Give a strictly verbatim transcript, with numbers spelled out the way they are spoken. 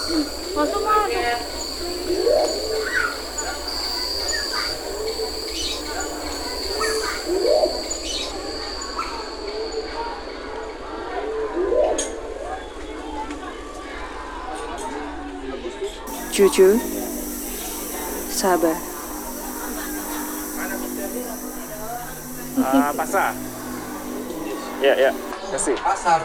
Masuk masuk. Jujur, sabar. Uh, pasar. Ya, ya. Kasih. Pasar.